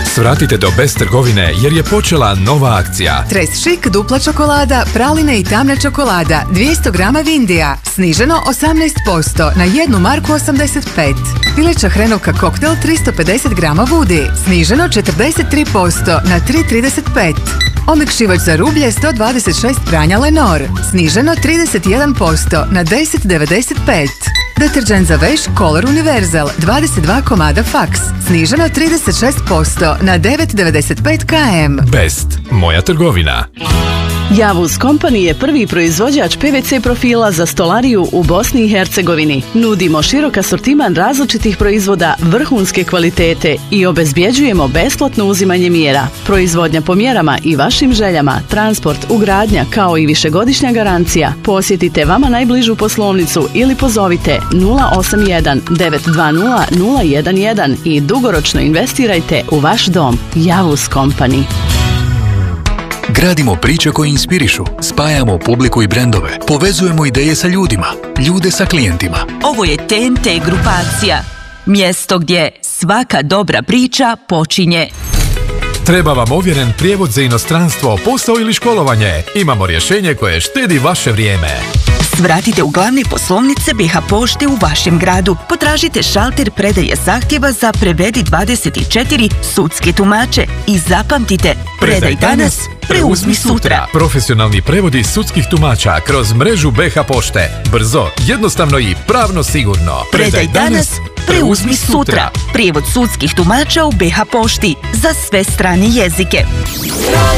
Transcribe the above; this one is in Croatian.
Svratite do Best trgovine jer je počela nova akcija. Tres Chic dupla čokolada, praline i tamna čokolada, 200 grama Vindija, sniženo 18% na 1 marku 85. Pileća hrenovka koktel 350 grama Woody, sniženo 43% na 3,35. Omekšivač za rublje 126 pranja Lenor, sniženo 31% na 10,95. Deterđent za veš Color Universal, 22 komada Fax, sniženo 36% na 9,95 km. Best, moja trgovina. Javuz Company je prvi proizvođač PVC profila za stolariju u Bosni i Hercegovini. Nudimo širok asortiman različitih proizvoda vrhunske kvalitete i obezbjeđujemo besplatno uzimanje mjera. Proizvodnja po mjerama i vašim željama, transport, ugradnja kao i višegodišnja garancija. Posjetite vama najbližu poslovnicu ili pozovite 081 920 011 i dugoročno investirajte u vaš dom. Javuz Company. Gradimo priče koje inspirišu, spajamo publiku i brendove, povezujemo ideje sa ljudima, ljude sa klijentima. Ovo je TNT grupacija. Mjesto gdje svaka dobra priča počinje. Treba vam ovjeren prijevod za inostranstvo, posao ili školovanje. Imamo rješenje koje štedi vaše vrijeme. Svratite u glavne poslovnice BiH Pošte u vašem gradu. Potražite šalter predaje zahtjeva za Prevedi 24 sudske tumače i zapamtite, predaj danas, preuzmi sutra. Profesionalni prevodi sudskih tumača kroz mrežu BiH Pošte. Brzo, jednostavno i pravno sigurno. Predaj danas, preuzmi sutra. Prijevod sudskih tumača u BiH Pošti za sve strane jezike.